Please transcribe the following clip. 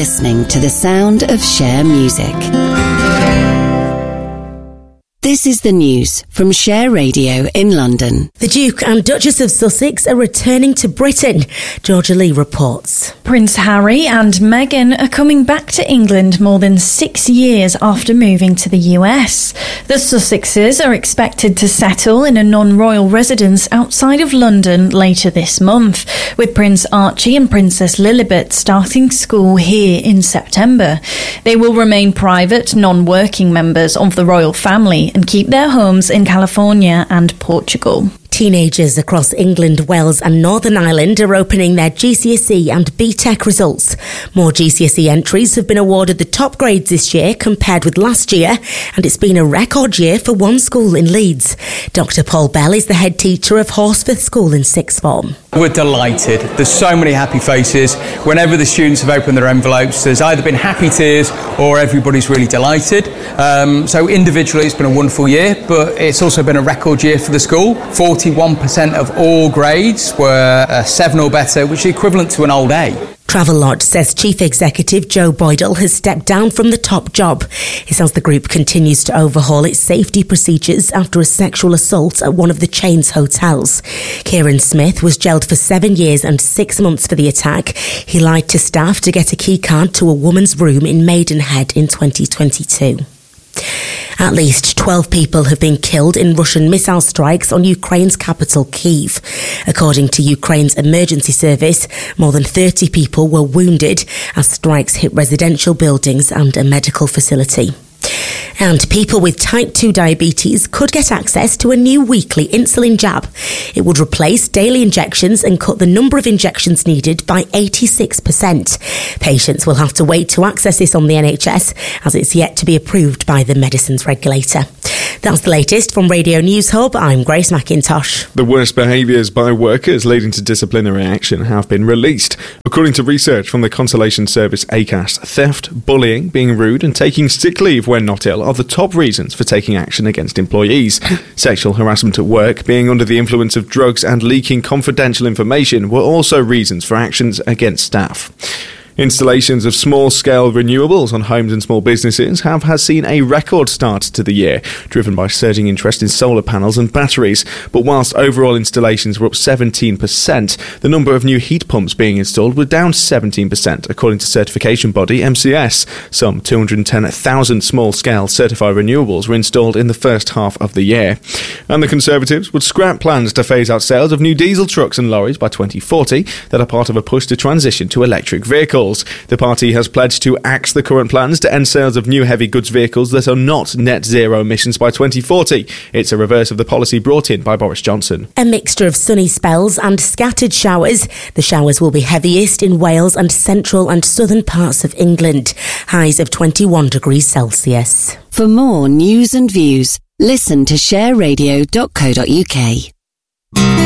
listening to the sound of Share Music. This is the news from Share Radio in London. The Duke and Duchess of Sussex are returning to Britain. Georgia Lee reports. Prince Harry and Meghan are coming back to England more than 6 years after moving to the US. The Sussexes are expected to settle in a non-royal residence outside of London later this month, with Prince Archie and Princess Lilibet starting school here in September. They will remain private, non-working members of the royal family and keep their homes in California and Portugal. Teenagers across England, Wales and Northern Ireland are opening their GCSE and BTEC results. More GCSE entries have been awarded the top grades this year compared with last year, and it's been a record year for one school in Leeds. Dr Paul Bell is the head teacher of Horsforth School in sixth form. We're delighted. There's so many happy faces. Whenever the students have opened their envelopes, there's either been happy tears or everybody's really delighted. So individually it's been a wonderful year, but it's also been a record year for the school. 41% of all grades were 7 or better, which is equivalent to an old A. Travelodge says Chief Executive Joe Boydell has stepped down from the top job. He says the group continues to overhaul its safety procedures after a sexual assault at one of the chain's hotels. Kieran Smith was jailed for 7 years and 6 months for the attack. He lied to staff to get a key card to a woman's room in Maidenhead in 2022. At least 12 people have been killed in Russian missile strikes on Ukraine's capital, Kyiv. According to Ukraine's emergency service, more than 30 people were wounded as strikes hit residential buildings and a medical facility. And people with type 2 diabetes could get access to a new weekly insulin jab. It would replace daily injections and cut the number of injections needed by 86%. Patients will have to wait to access this on the NHS, as it's yet to be approved by the medicines regulator. That's the latest from Radio News Hub. I'm Grace McIntosh. The worst behaviours by workers leading to disciplinary action have been released. According to research from the consolation service ACAS, theft, bullying, being rude and taking sick leave when not ill are the top reasons for taking action against employees. Sexual harassment at work, being under the influence of drugs and leaking confidential information were also reasons for actions against staff. Installations of small-scale renewables on homes and small businesses has seen a record start to the year, driven by surging interest in solar panels and batteries. But whilst overall installations were up 17%, the number of new heat pumps being installed were down 17%, according to certification body MCS. Some 210,000 small-scale certified renewables were installed in the first half of the year. And the Conservatives would scrap plans to phase out sales of new diesel trucks and lorries by 2040 that are part of a push to transition to electric vehicles. The party has pledged to axe the current plans to end sales of new heavy goods vehicles that are not net zero emissions by 2040. It's a reverse of the policy brought in by Boris Johnson. A mixture of sunny spells and scattered showers. The showers will be heaviest in Wales and central and southern parts of England. Highs of 21 degrees Celsius. For more news and views, listen to shareradio.co.uk.